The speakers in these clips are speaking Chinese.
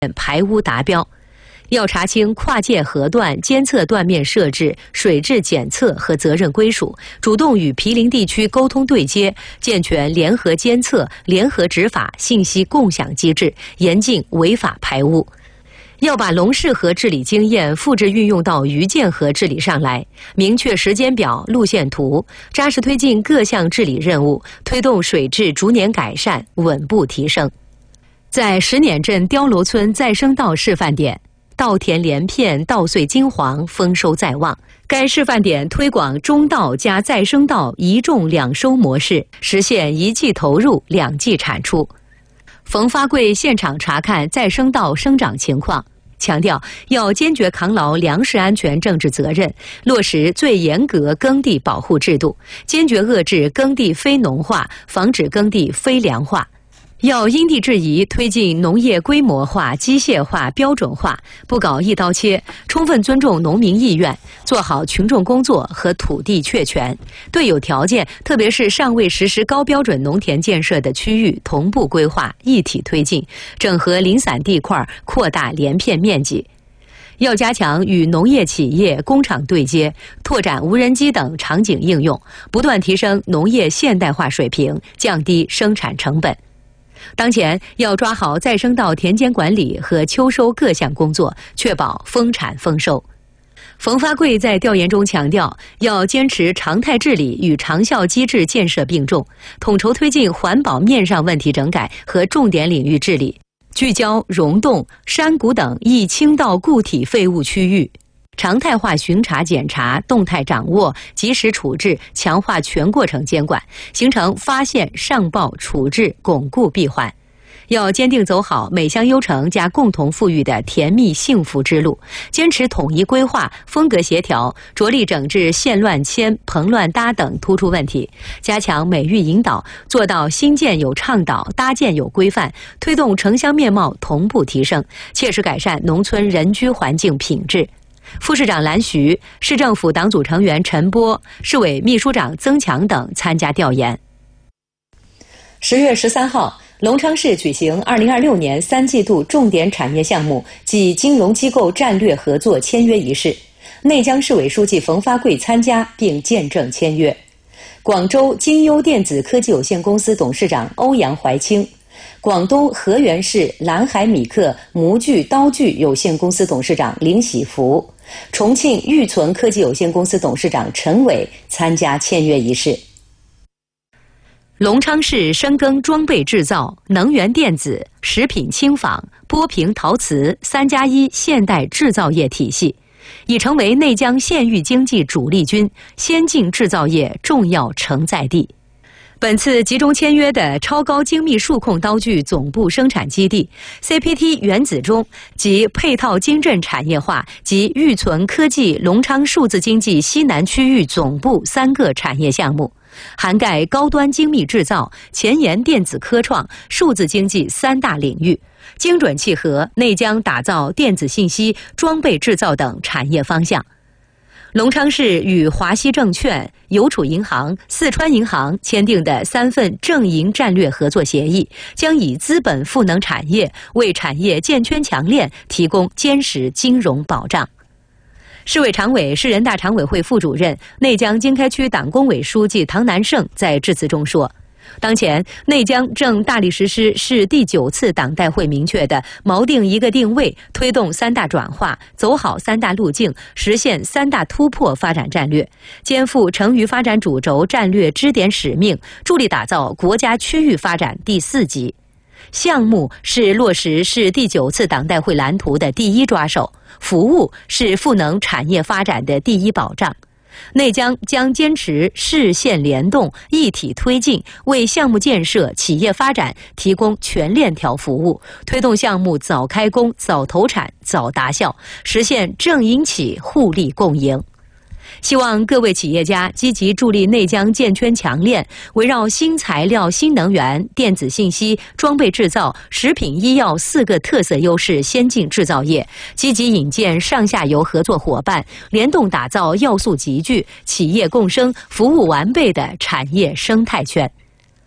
排污达标。要查清跨界核断、监测断面设置、水质检测和责任归属，主动与毗邻地区沟通对接，健全联合监测、联合执法、信息共享机制，严禁违法排污。要把龙氏河治理经验复制运用到余建河治理上来，明确时间表、路线图，扎实推进各项治理任务，推动水质逐年改善、稳步提升。在石碾镇碉楼村再生稻示范点，稻田连片稻穗金黄，丰收在望。该示范点推广中稻加再生稻一种两收模式，实现一季投入两季产出。冯发贵现场查看再生稻生长情况，强调要坚决扛牢粮食安全政治责任，落实最严格耕地保护制度，坚决遏制耕地非农化，防止耕地非粮化。要因地制宜推进农业规模化、机械化、标准化，不搞一刀切，充分尊重农民意愿，做好群众工作和土地确权，对有条件，特别是尚未实施高标准农田建设的区域同步规划，一体推进，整合零散地块，扩大连片面积。要加强与农业企业、工厂对接，拓展无人机等场景应用，不断提升农业现代化水平，降低生产成本。当前要抓好再生稻田间管理和秋收各项工作，确保丰产丰收。冯发贵在调研中强调，要坚持常态治理与长效机制建设并重，统筹推进环保面上问题整改和重点领域治理，聚焦溶洞、山谷等易倾倒固体废物区域，常态化巡查检查，动态掌握，及时处置，强化全过程监管，形成发现、上报、处置、巩固闭环。要坚定走好每乡优城加共同富裕的甜蜜幸福之路，坚持统一规划、风格协调，着力整治线乱牵、棚乱搭等突出问题，加强美育引导，做到新建有倡导、搭建有规范，推动城乡面貌同步提升，切实改善农村人居环境品质。副市长蓝徐、市政府党组成员陈波、市委秘书长曾强等参加调研。10月13号，隆昌市举行2026年3季度重点产业项目暨金融机构战略合作签约仪式，内江市委书记冯发贵参加并见证签约。广州金优电子科技有限公司董事长欧阳怀清，广东河源市蓝海米克模具刀具有限公司董事长林喜福，重庆裕存科技有限公司董事长陈伟参加签约仪式。隆昌市深耕装备制造、能源电子、食品轻纺、波平陶瓷3+1现代制造业体系，已成为内江县域经济主力军、先进制造业重要承载地。本次集中签约的超高精密数控刀具总部生产基地、CPT 原子钟及配套精镇产业化及裕存科技隆昌数字经济西南区域总部3个产业项目，涵盖高端精密制造、前沿电子科创、数字经济3大领域，精准契合内江打造电子信息、装备制造等产业方向。隆昌市与华西证券、邮储银行、四川银行签订的3份政营战略合作协议，将以资本赋能产业，为产业健全强链提供坚实金融保障。市委常委、市人大常委会副主任、内江经开区党工委书记唐南胜在致辞中说，当前内江正大力实施市第9次党代会明确的锚定一个定位，推动3大转化，走好3大路径，实现3大突破发展战略，肩负成渝发展主轴战略支点使命，助力打造国家区域发展第4级。项目是落实市第9次党代会蓝图的第一抓手，服务是赋能产业发展的第一保障。内江将坚持市县联动、一体推进，为项目建设、企业发展提供全链条服务，推动项目早开工、早投产、早达效，实现政营企互利共赢。希望各位企业家积极助力内江健全强链，围绕新材料、新能源、电子信息、装备制造、食品医药4个特色优势先进制造业，积极引荐上下游合作伙伴，联动打造要素集聚、企业共生、服务完备的产业生态圈。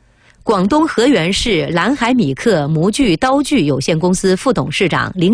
广东河源市蓝海米克模具刀具有限公司副董事长林